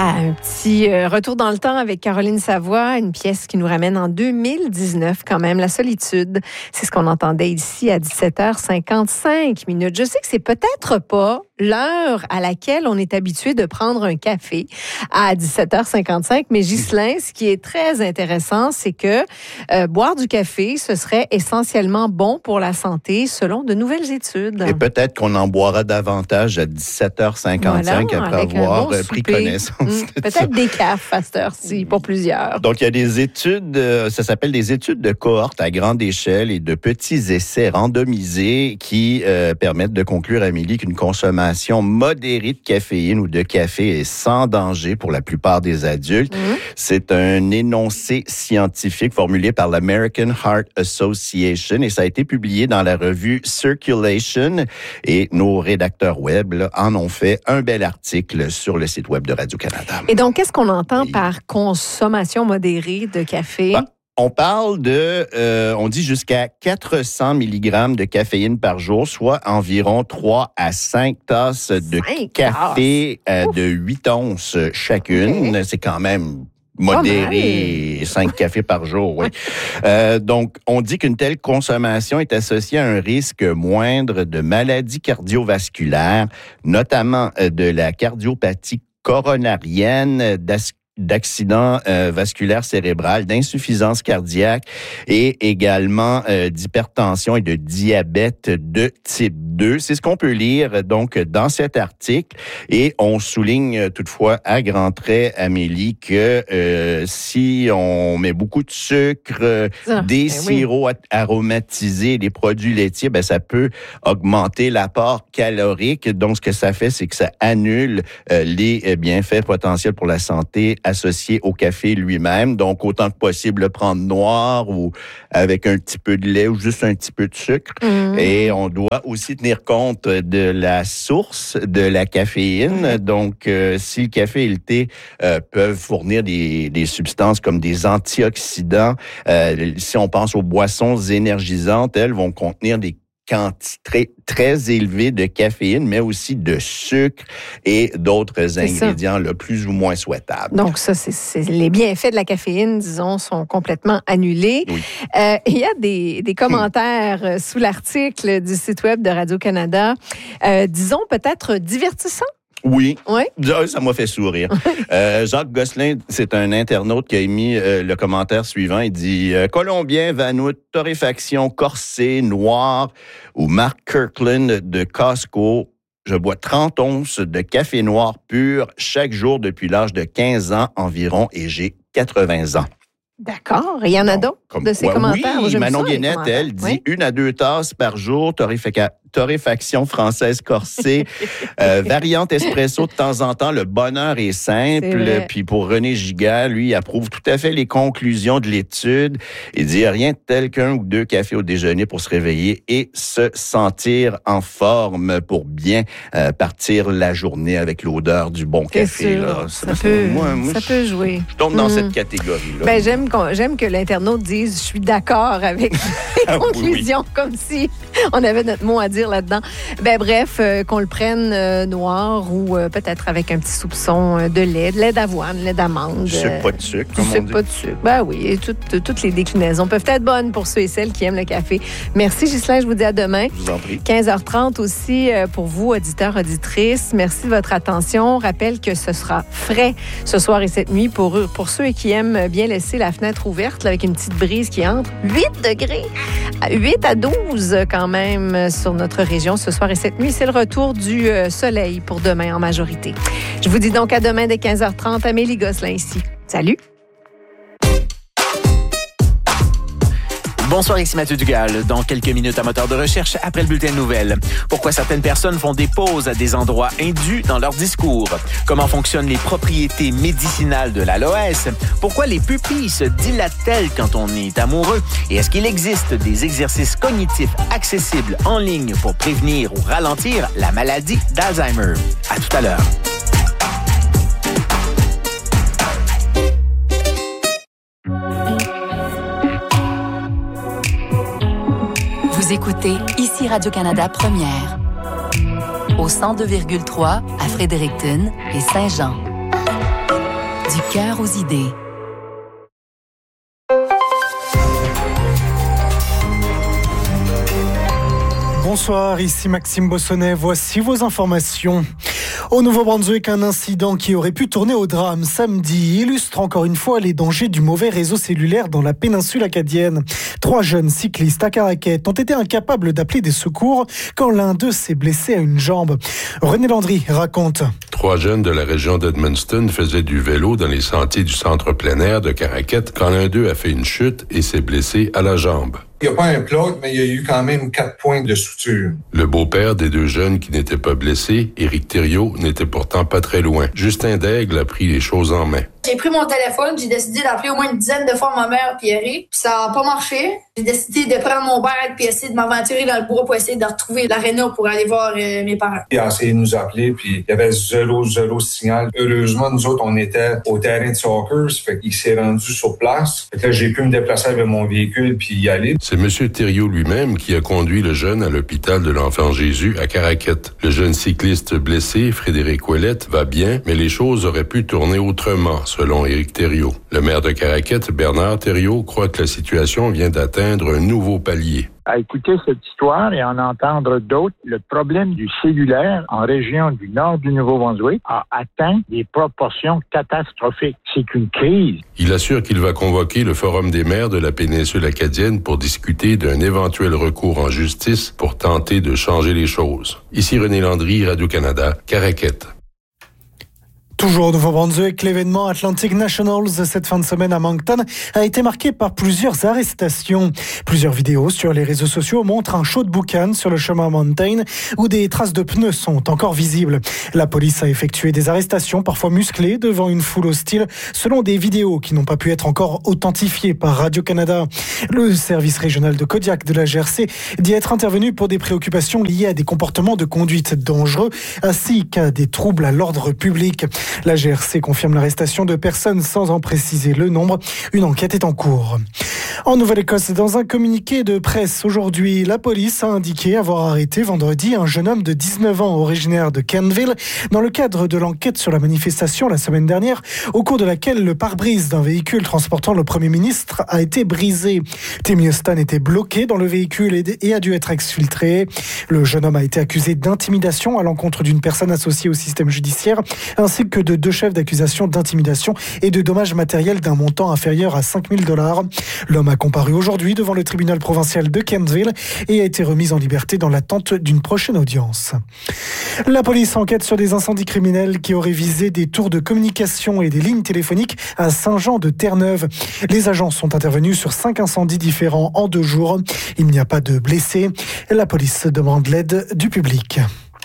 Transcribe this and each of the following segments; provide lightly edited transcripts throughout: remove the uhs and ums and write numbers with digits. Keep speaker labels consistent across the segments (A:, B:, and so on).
A: Un petit retour dans le temps avec Caroline Savoie, une pièce qui nous ramène en 2019 quand même, La solitude. C'est ce qu'on entendait ici à 17h55 minutes. Je sais que c'est peut-être pas l'heure à laquelle on est habitué de prendre un café à 17h55, mais Ghislain, ce qui est très intéressant, c'est que boire du café, ce serait essentiellement bon pour la santé selon de nouvelles études.
B: Et peut-être qu'on en boira davantage à 17h55 après avoir pris connaissance.
A: Peut-être des cafes à cette heure-ci pour plusieurs.
B: Donc, il y a des études, ça s'appelle des études de cohorte à grande échelle et de petits essais randomisés qui permettent de conclure, Amélie, qu'une consommation modérée de caféine ou de café est sans danger pour la plupart des adultes. C'est un énoncé scientifique formulé par l'American Heart Association et ça a été publié dans la revue Circulation et nos rédacteurs web en ont fait un bel article sur le site web de Radio-Canada.
A: Et donc, qu'est-ce qu'on entend par consommation modérée de café?
B: On parle on dit jusqu'à 400 mg de caféine par jour, soit environ 3 à 5 tasses de café de 8 onces chacune. C'est quand même modéré, 5 cafés par jour, oui. Donc, on dit qu'une telle consommation est associée à un risque moindre de maladies cardiovasculaires, notamment de la cardiopathie coronarienne, d'accidents vasculaires cérébrales, d'insuffisance cardiaque et également d'hypertension et de diabète de type 2. C'est ce qu'on peut lire donc dans cet article et on souligne toutefois à grands traits, Amélie, que si on met beaucoup de sucre, des sirops aromatisés, des produits laitiers, ça peut augmenter l'apport calorique. Donc, ce que ça fait, c'est que ça annule les bienfaits potentiels pour la santé associé au café lui-même. Donc, autant que possible, le prendre noir ou avec un petit peu de lait ou juste un petit peu de sucre. Et on doit aussi tenir compte de la source de la caféine. Donc, si le café et le thé peuvent fournir des substances comme des antioxydants, si on pense aux boissons énergisantes, elles vont contenir des quantité très élevée de caféine, mais aussi de sucre et d'autres ingrédients là, plus ou moins souhaitables.
A: Donc ça, c'est les bienfaits de la caféine, disons, sont complètement annulés.
B: Oui.
A: Il y a des commentaires sous l'article du site web de Radio-Canada, disons peut-être divertissants.
B: Oui, ça m'a fait sourire. Jacques Gosselin, c'est un internaute qui a émis le commentaire suivant. Il dit « Colombien, Vanout, torréfaction, corset, noir » ou Mark Kirkland de Costco. Je bois 30 onces de café noir pur chaque jour depuis l'âge de 15 ans environ et j'ai 80 ans.
A: D'accord. Il y en a d'autres de ces commentaires.
B: Oui, Manon Guénette, elle dit 1 à 2 tasses par jour, torréfaction française corsée, variante espresso de temps en temps. Le bonheur est simple. Puis pour René Giga, lui, il approuve tout à fait les conclusions de l'étude. Il dit rien de tel qu'un ou 2 cafés au déjeuner pour se réveiller et se sentir en forme pour bien partir la journée avec l'odeur du bon café. Là.
A: Ça peut jouer.
B: Je tombe dans cette catégorie-là.
A: J'aime que l'internaute dise je suis d'accord avec les conclusions, comme si on avait notre mot à dire là-dedans. Bref, qu'on le prenne noir ou peut-être avec un petit soupçon de lait d'avoine, lait d'amande.
B: Du sucre, pas de sucre, comme on dit.
A: Pas de sucre. Oui, et toutes les déclinaisons peuvent être bonnes pour ceux et celles qui aiment le café. Merci, Ghislain, je vous dis à demain.
B: Je vous en prie.
A: 15h30 aussi pour vous, auditeurs, auditrices. Merci de votre attention. Rappelle que ce sera frais ce soir et cette nuit pour ceux qui aiment bien laisser la fenêtre ouverte là, avec une petite brise qui entre. 8 degrés, 8 à 12 quand même sur notre région ce soir et cette nuit. C'est le retour du soleil pour demain en majorité. Je vous dis donc à demain dès 15h30. Amélie Gosselin ici. Salut!
C: Bonsoir, ici Mathieu Dugal. Dans quelques minutes à moteur de recherche, après le bulletin de nouvelles. Pourquoi certaines personnes font des pauses à des endroits indus dans leur discours? Comment fonctionnent les propriétés médicinales de l'aloès? Pourquoi les pupilles se dilatent-elles quand on est amoureux? Et est-ce qu'il existe des exercices cognitifs accessibles en ligne pour prévenir ou ralentir la maladie d'Alzheimer? À tout à l'heure.
D: Vous écoutez ici Radio-Canada Première. Au 102,3 à Fredericton et Saint-Jean. Du cœur aux idées.
E: Bonsoir, ici Maxime Bossonnet. Voici vos informations. Au Nouveau-Brunswick, un incident qui aurait pu tourner au drame samedi illustre encore une fois les dangers du mauvais réseau cellulaire dans la péninsule acadienne. 3 jeunes cyclistes à Caraquet ont été incapables d'appeler des secours quand l'un d'eux s'est blessé à une jambe. René Landry raconte.
F: 3 jeunes de la région d'Edmundston faisaient du vélo dans les sentiers du centre plein air de Caraquet quand l'un d'eux a fait une chute et s'est blessé à la jambe.
G: Il n'y a pas un plot, mais il y a eu quand même 4 points de suture.
F: Le beau-père des 2 jeunes qui n'étaient pas blessés, Éric Thériault, n'était pourtant pas très loin. Justin Daigle a pris les choses en main.
H: J'ai pris mon téléphone, j'ai décidé d'appeler au moins une dizaine de fois ma mère et Eric, puis ça n'a pas marché. J'ai décidé de prendre mon bike puis essayer de m'aventurer dans le bois pour essayer de retrouver l'aréna pour aller voir mes parents.
G: Il a essayé de nous appeler, puis il y avait zéro signal. Heureusement, nous autres, on était au terrain de soccer, ça fait qu'il s'est rendu sur place. Fait que là, j'ai pu me déplacer avec mon véhicule puis y aller.
F: C'est M. Thériault lui-même qui a conduit le jeune à l'hôpital de l'Enfant Jésus à Caraquet. Le jeune cycliste blessé, Frédéric Ouellette, va bien, mais les choses auraient pu tourner autrement, selon Éric Thériault. Le maire de Caraquet, Bernard Thériault, croit que la situation vient d'atteindre un nouveau palier.
I: À écouter cette histoire et en entendre d'autres, le problème du cellulaire en région du nord du Nouveau-Brunswick a atteint des proportions catastrophiques. C'est une crise.
F: Il assure qu'il va convoquer le Forum des maires de la péninsule acadienne pour discuter d'un éventuel recours en justice pour tenter de changer les choses. Ici René Landry, Radio-Canada, Caraquet.
E: Toujours au Nouveau-Brunswick, l'événement Atlantic Nationals cette fin de semaine à Moncton a été marqué par plusieurs arrestations. Plusieurs vidéos sur les réseaux sociaux montrent un show de boucan sur le chemin Mountain où des traces de pneus sont encore visibles. La police a effectué des arrestations parfois musclées devant une foule hostile selon des vidéos qui n'ont pas pu être encore authentifiées par Radio-Canada. Le service régional de Kodiak de la GRC dit être intervenu pour des préoccupations liées à des comportements de conduite dangereux ainsi qu'à des troubles à l'ordre public. La GRC confirme l'arrestation de personnes sans en préciser le nombre. Une enquête est en cours. En Nouvelle-Écosse, dans un communiqué de presse aujourd'hui, la police a indiqué avoir arrêté vendredi un jeune homme de 19 ans originaire de Kentville dans le cadre de l'enquête sur la manifestation la semaine dernière, au cours de laquelle le pare-brise d'un véhicule transportant le Premier ministre a été brisé. Tim Houston était bloqué dans le véhicule et a dû être exfiltré. Le jeune homme a été accusé d'intimidation à l'encontre d'une personne associée au système judiciaire, ainsi que de 2 chefs d'accusation d'intimidation et de dommages matériels d'un montant inférieur à 5 000 $. L'homme a comparu aujourd'hui devant le tribunal provincial de Kentville et a été remis en liberté dans l'attente d'une prochaine audience. La police enquête sur des incendies criminels qui auraient visé des tours de communication et des lignes téléphoniques à Saint-Jean-de-Terre-Neuve. Les agents sont intervenus sur 5 incendies différents en 2 jours. Il n'y a pas de blessés. La police demande l'aide du public.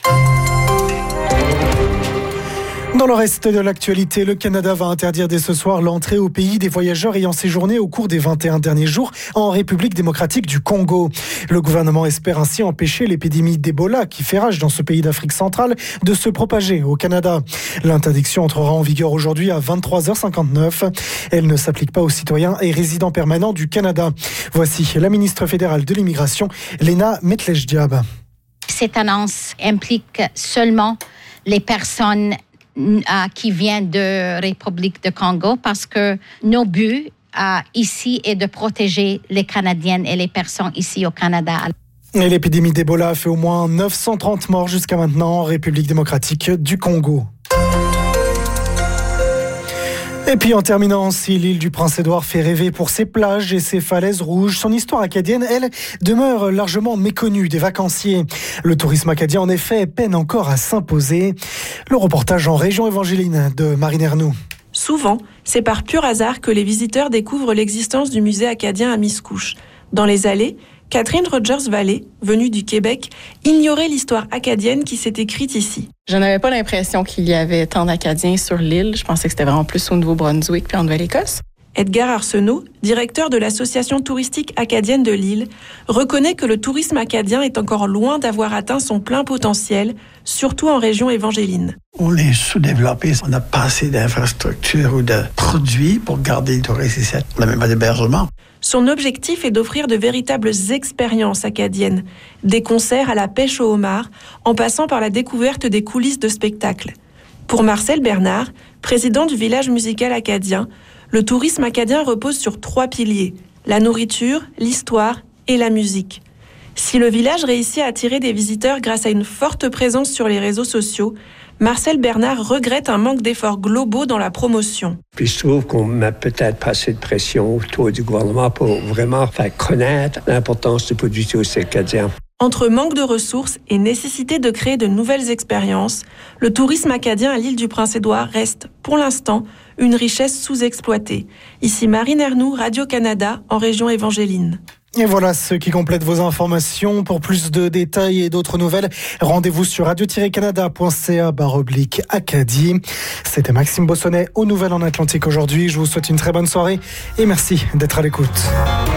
E: Dans le reste de l'actualité, le Canada va interdire dès ce soir l'entrée au pays des voyageurs ayant séjourné au cours des 21 derniers jours en République démocratique du Congo. Le gouvernement espère ainsi empêcher l'épidémie d'Ebola qui fait rage dans ce pays d'Afrique centrale de se propager au Canada. L'interdiction entrera en vigueur aujourd'hui à 23h59. Elle ne s'applique pas aux citoyens et résidents permanents du Canada. Voici la ministre fédérale de l'immigration, Lena Metlej-Diab.
J: Cette annonce implique seulement les personnes qui viennent de République du Congo parce que nos buts ici est de protéger les Canadiennes et les personnes ici au Canada.
E: Et l'épidémie d'Ebola a fait au moins 930 morts jusqu'à maintenant en République démocratique du Congo. Et puis en terminant, si l'île du Prince-Édouard fait rêver pour ses plages et ses falaises rouges, son histoire acadienne, elle, demeure largement méconnue des vacanciers. Le tourisme acadien, en effet, peine encore à s'imposer. Le reportage en région évangéline de Marine Ernoux.
K: Souvent, c'est par pur hasard que les visiteurs découvrent l'existence du musée acadien à Miscouche. Dans les allées, Catherine Rogers-Vallée, venue du Québec, ignorait l'histoire acadienne qui s'est écrite ici.
L: Je n'avais pas l'impression qu'il y avait tant d'Acadiens sur l'île. Je pensais que c'était vraiment plus au Nouveau-Brunswick puis en Nouvelle-Écosse.
K: Edgar Arsenault, directeur de l'Association touristique acadienne de l'île, reconnaît que le tourisme acadien est encore loin d'avoir atteint son plein potentiel, surtout en région évangéline.
M: On est sous-développé, on n'a pas assez d'infrastructures ou de produits pour garder les touristes ici. On n'a même pas d'hébergement.
K: Son objectif est d'offrir de véritables expériences acadiennes, des concerts à la pêche au homard, en passant par la découverte des coulisses de spectacles. Pour Marcel Bernard, président du village musical acadien, le tourisme acadien repose sur 3 piliers, la nourriture, l'histoire et la musique. Si le village réussit à attirer des visiteurs grâce à une forte présence sur les réseaux sociaux, Marcel Bernard regrette un manque d'efforts globaux dans la promotion.
N: Puis je trouve qu'on met peut-être pas assez de pression autour du gouvernement pour vraiment faire connaître l'importance du produit touristique acadien.
K: Entre manque de ressources et nécessité de créer de nouvelles expériences, le tourisme acadien à l'île du Prince-Édouard reste, pour l'instant, une richesse sous-exploitée. Ici Marine Ernoux, Radio-Canada, en région évangéline.
E: Et voilà ce qui complète vos informations. Pour plus de détails et d'autres nouvelles, rendez-vous sur radio-canada.ca/Acadie. C'était Maxime Bossonnet aux Nouvelles en Atlantique aujourd'hui. Je vous souhaite une très bonne soirée et merci d'être à l'écoute.